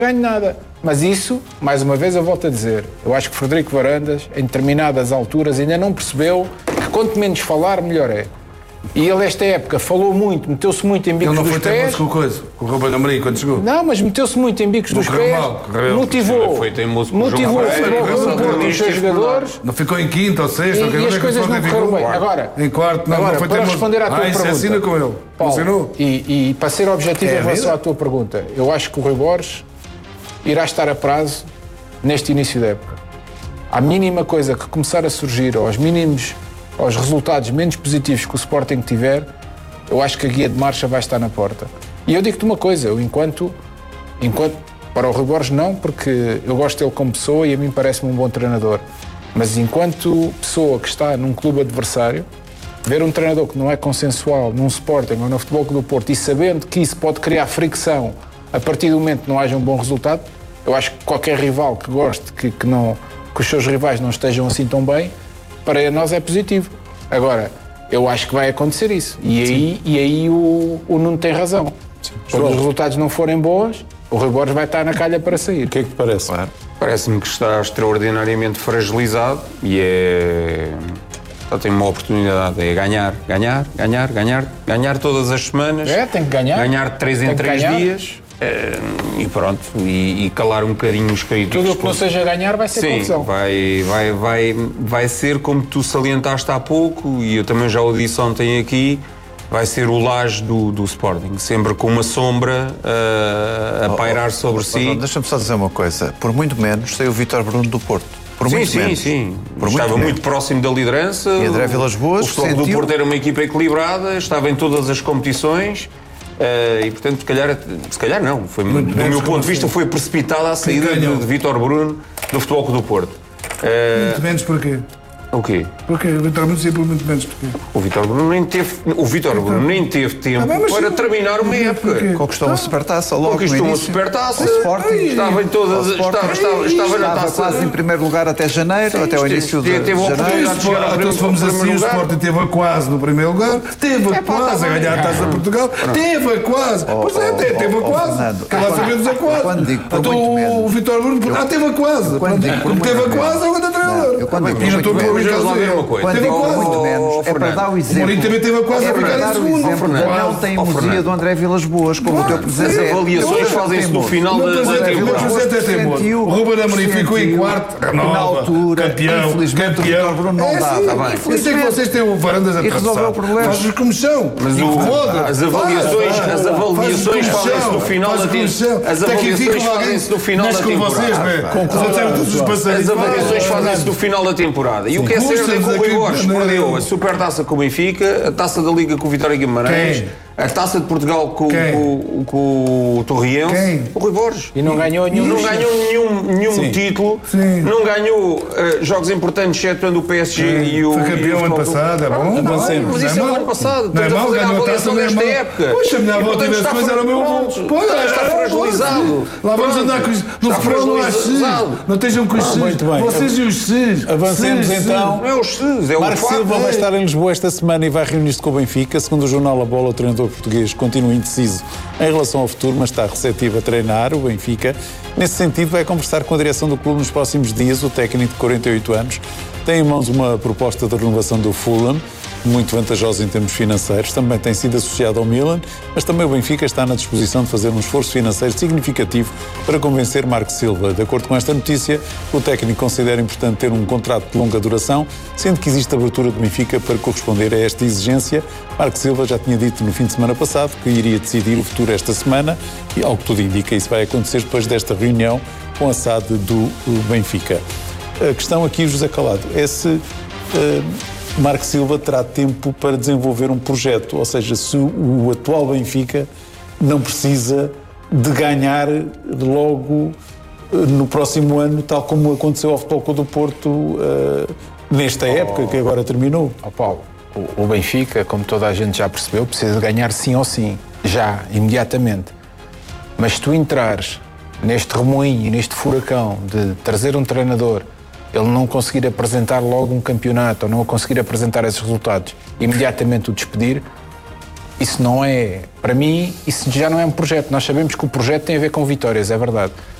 ganho nada. Mas isso, mais uma vez eu volto a dizer, eu acho que Frederico Varandas, em determinadas alturas, ainda não percebeu que quanto menos falar, melhor é. E ele, esta época, falou muito, meteu-se muito em bicos dos pés. Ele não foi teimoso com o Ruben Amorim quando chegou? Não, mas meteu-se muito em bicos dos pés. Motivou o futebol dos seus jogadores. Não ficou em quinta ou sexta? E as coisas não correram bem. Agora, em quarto, não foi para responder à tua pergunta. Assina com ele. Paulo, e para ser objetivo em relação à tua pergunta, eu acho que o Rui Borges irá estar a prazo neste início da época. À mínima coisa que começar a surgir, aos resultados menos positivos que o Sporting tiver, eu acho que a guia de marcha vai estar na porta. E eu digo-te uma coisa, eu enquanto para o Rui Borges não, porque eu gosto dele como pessoa e a mim parece-me um bom treinador, mas enquanto pessoa que está num clube adversário, ver um treinador que não é consensual num Sporting ou no Futebol Clube do Porto e sabendo que isso pode criar fricção a partir do momento que não haja um bom resultado, eu acho que qualquer rival que goste que os seus rivais não estejam assim tão bem, para nós é positivo. Agora, eu acho que vai acontecer isso. E aí o Nuno tem razão. Sim. Quando os resultados não forem bons, o Rui Borges vai estar na calha para sair. O que é que te parece? Claro. Parece-me que está extraordinariamente fragilizado e só tem uma oportunidade, é ganhar todas as semanas. Tem que ganhar. Ganhar de 3 em 3 dias. E pronto, e calar um bocadinho os críticos. Tudo o que não seja ganhar vai ser confusão. Vai ser como tu salientaste há pouco, e eu também já o disse ontem aqui, vai ser o laje do Sporting, sempre com uma sombra a pairar sobre si. Deixa-me só dizer uma coisa, por muito menos saiu o Vítor Bruno do Porto. Sim. Estava muito próximo da liderança. E André Vilas-Boas. O Futebol do Porto era uma equipa equilibrada, estava em todas as competições. E portanto, se calhar não, foi, do meu ponto de vista, foi precipitada a saída de Vítor Bruno do Futebol Clube do Porto. Muito menos porquê? O quê? Porque o Vítor Bruno sempre muito menos porquê? O Vítor Bruno nem teve tempo para terminar uma época. Conquistou uma supertaça logo. Conquistou uma supertaça. O Sporting estava em todas. Estava na taça. Quase em primeiro lugar até janeiro, até o início de janeiro. Então, se fomos assim, o Sporting teve a quase no primeiro lugar, teve a quase a ganhar a Taça de Portugal, teve a quase. Pois é, teve a quase. Que lá sabemos a quase. Então o Vítor Bruno teve a quase. Como teve a quase, é o grande treinador. Quando digo muito menos, é para dar o exemplo. O Mourinho também teve a quase a ficar em segundo. Não tem teimosia do André Vilas-Boas, como o teu presidente. As avaliações fazem-se no final da temporada. O Ruben Amorim ficou em quarto, na altura, infelizmente o Vítor Bruno não dava. Por isso é que vocês têm o Varandas a resolver o problema. Faz-os como são. As avaliações fazem-se no final da temporada. As avaliações fazem-se no final da temporada. As avaliações fazem-se no final da temporada. E o que é certo é que o Rui Borges perdeu a Supertaça com o Benfica, a Taça da Liga com o Vitória Guimarães, a Taça de Portugal com o Torreão, o Rui Borges. E não ganhou nenhum título, não ganhou jogos importantes, excetuando o PSG e o... Foi campeão ano passado, é bom? Mas isso é o ano passado. Não é mau, ganhou a Taça desta época. Poxa, a minha avó tivesse coisa era o meu avô. Está fragilizado. Lá vamos andar com isso. Não se falam lá X. Não estejam com os X. Vocês e os X. Avancemos então. Não é os X, é o Marco Silva vai estar em Lisboa esta semana e vai reunir-se com o Benfica. Segundo o jornal A Bola, o treinador português continua indeciso em relação ao futuro, mas está receptivo a treinar o Benfica. Nesse sentido, vai conversar com a direção do clube nos próximos dias. O técnico de 48 anos tem em mãos uma proposta de renovação do Fulham, muito vantajosa em termos financeiros, também tem sido associado ao Milan, mas também o Benfica está na disposição de fazer um esforço financeiro significativo para convencer Marco Silva. De acordo com esta notícia, o técnico considera importante ter um contrato de longa duração, sendo que existe abertura do Benfica para corresponder a esta exigência. Marco Silva já tinha dito no fim de semana passado que iria decidir o futuro esta semana e, ao que tudo indica, isso vai acontecer depois desta reunião com a SAD do Benfica. A questão aqui, José Calado, é se Marco Silva terá tempo para desenvolver um projeto, ou seja, se o atual Benfica não precisa de ganhar logo no próximo ano, tal como aconteceu ao Futebol Clube do Porto nesta época que agora terminou. Paulo, o Benfica, como toda a gente já percebeu, precisa de ganhar sim ou sim, já, imediatamente. Mas se tu entrares neste remoinho, neste furacão de trazer um treinador, ele não conseguir apresentar logo um campeonato ou não conseguir apresentar esses resultados, imediatamente o despedir, Isso não é, para mim, isso já não é um projeto. Nós sabemos que o projeto tem a ver com vitórias, é verdade.